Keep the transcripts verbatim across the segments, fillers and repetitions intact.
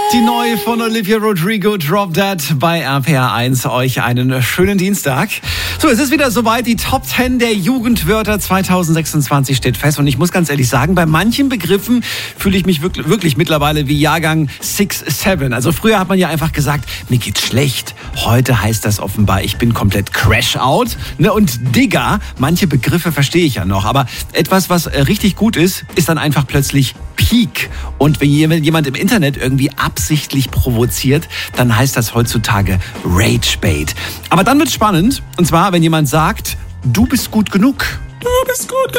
Die neue von Olivia Rodrigo, Drop Dead bei R P R eins. Euch einen schönen Dienstag. So, es ist wieder soweit. Die Top zehn der Jugendwörter zwanzig sechsundzwanzig steht fest. Und ich muss ganz ehrlich sagen, bei manchen Begriffen fühle ich mich wirklich, wirklich mittlerweile wie Jahrgang sechs sieben. Also früher hat man ja einfach gesagt, mir geht's schlecht. Heute heißt das offenbar, ich bin komplett Crash out. Ne? Und Digger, manche Begriffe verstehe ich ja noch. Aber etwas, was richtig gut ist, ist dann einfach plötzlich Peak. Und wenn jemand im Internet irgendwie absichtlich provoziert, dann heißt das heutzutage Ragebait. Aber dann wird's spannend. Und zwar, wenn jemand sagt, du bist gut genug. Du bist gut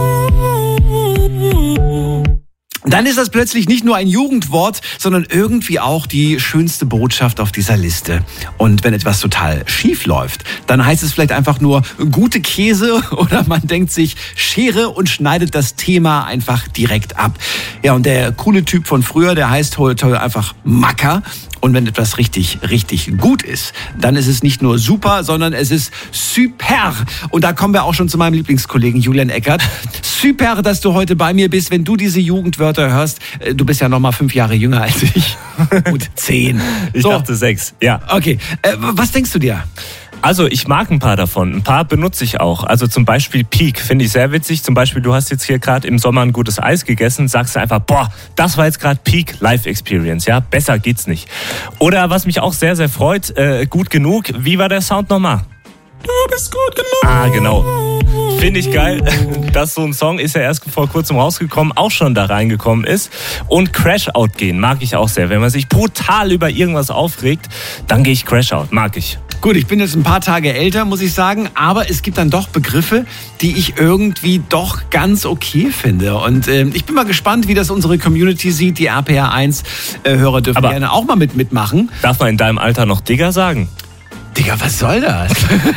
genug. Dann ist das plötzlich nicht nur ein Jugendwort, sondern irgendwie auch die schönste Botschaft auf dieser Liste. Und wenn etwas total schief läuft, dann heißt es vielleicht einfach nur gute Käse oder man denkt sich Schere und schneidet das Thema einfach direkt ab. Ja, und der coole Typ von früher, der heißt heute einfach Macker. Und wenn etwas richtig, richtig gut ist, dann ist es nicht nur super, sondern es ist super. Und da kommen wir auch schon zu meinem Lieblingskollegen Julian Eckert. Super, dass du heute bei mir bist, wenn du diese Jugendwörter hörst. Du bist ja noch mal fünf Jahre jünger als ich. Gut, zehn. Ich so. dachte sechs, ja. Okay, äh, was denkst du dir? Also ich mag ein paar davon, ein paar benutze ich auch. Also zum Beispiel Peak, finde ich sehr witzig. Zum Beispiel, du hast jetzt hier gerade im Sommer ein gutes Eis gegessen, sagst du einfach, boah, das war jetzt gerade Peak Life Experience, ja, besser geht's nicht. Oder was mich auch sehr, sehr freut, äh, gut genug, wie war der Sound nochmal? Du bist gut genug. Ah, genau. Finde ich geil, dass so ein Song ist ja erst vor kurzem rausgekommen, auch schon da reingekommen ist. Und Crash Out gehen mag ich auch sehr. Wenn man sich brutal über irgendwas aufregt, dann gehe ich Crash Out, mag ich. Gut, ich bin jetzt ein paar Tage älter, muss ich sagen, aber es gibt dann doch Begriffe, die ich irgendwie doch ganz okay finde. Und äh, ich bin mal gespannt, wie das unsere Community sieht. Die R P R eins Hörer dürfen aber gerne auch mal mit mitmachen. Darf man in deinem Alter noch Digger sagen? Digga, was soll das?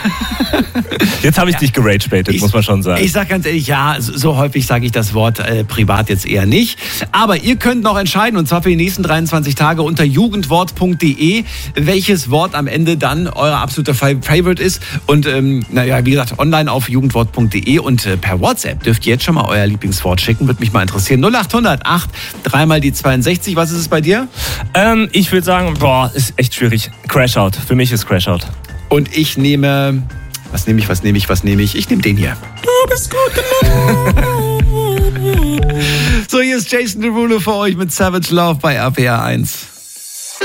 Jetzt habe ich ja. dich geragebaitet, muss man schon sagen. Ich sag ganz ehrlich, ja, so, so häufig sage ich das Wort äh, privat jetzt eher nicht. Aber ihr könnt noch entscheiden, und zwar für die nächsten dreiundzwanzig Tage unter jugendwort punkt de, welches Wort am Ende dann euer absoluter Favorite ist. Und ähm, naja, wie gesagt, online auf jugendwort punkt de und äh, per WhatsApp dürft ihr jetzt schon mal euer Lieblingswort schicken. Würde mich mal interessieren. null acht hundert acht, dreimal die zweiundsechzig. Was ist es bei dir? Ähm, ich würde sagen, boah, ist echt schwierig. Crash Out. Für mich ist Crash Out. Und ich nehme, was nehme ich, was nehme ich, was nehme ich? Ich nehme den hier. Du bist gut genug. So, hier ist Jason Derulo für euch mit Savage Love bei R P R eins.